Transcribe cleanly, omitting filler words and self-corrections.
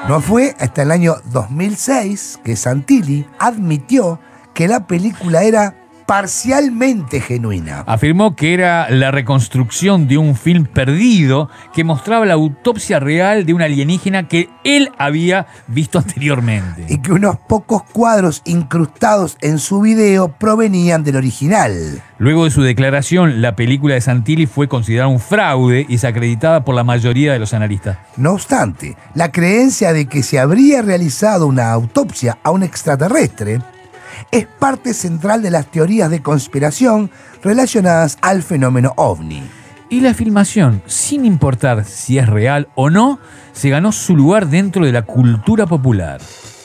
No fue hasta el año 2006 que Santilli admitió que la película era parcialmente genuina. Afirmó que era la reconstrucción de un film perdido que mostraba la autopsia real de un alienígena que él había visto anteriormente. Y que unos pocos cuadros incrustados en su video provenían del original. Luego de su declaración, la película de Santilli fue considerada un fraude y desacreditada por la mayoría de los analistas. No obstante, la creencia de que se habría realizado una autopsia a un extraterrestre es parte central de las teorías de conspiración relacionadas al fenómeno ovni. Y la filmación, sin importar si es real o no, se ganó su lugar dentro de la cultura popular.